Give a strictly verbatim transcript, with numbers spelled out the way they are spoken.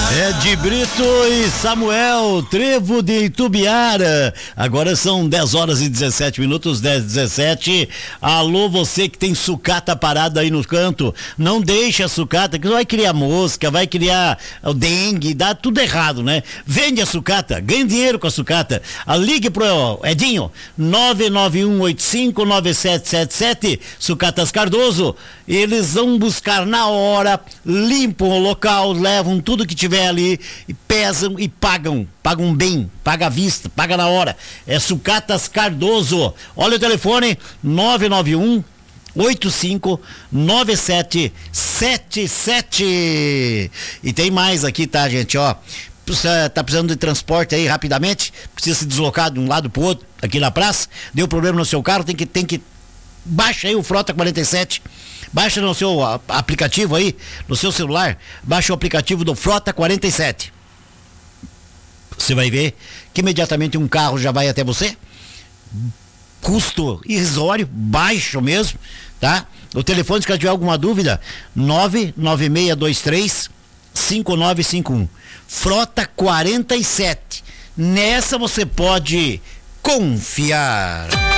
É de Brito e Samuel, Trevo de Itubiara. Agora são dez horas e dezessete minutos, dez e dezessete. Alô, você que tem sucata parada aí no canto, não deixa a sucata, que vai criar mosca, vai criar o dengue, dá tudo errado, né? Vende a sucata, ganha dinheiro com a sucata. A ligue pro Edinho, nove nove um oito cinco nove sete sete sete, Sucatas Cardoso. Eles vão buscar na hora, limpam o local, levam tudo que tiver ali, e pesam e pagam, pagam bem, paga à vista, paga na hora. É Sucatas Cardoso. Olha o telefone, nove nove um oito cinco nove sete sete sete. E tem mais aqui, tá, gente, ó. Tá precisando de transporte aí rapidamente, precisa se deslocar de um lado pro outro aqui na praça, deu problema no seu carro, tem que, tem que, baixa aí o Frota quarenta e sete. Baixa no seu aplicativo aí, no seu celular, baixa o aplicativo do Frota quarenta e sete. Você vai ver que imediatamente um carro já vai até você. Custo irrisório, baixo mesmo, tá? O telefone, se você tiver alguma dúvida, nove nove seis dois três cinco nove cinco um. Frota quarenta e sete. Nessa você pode confiar.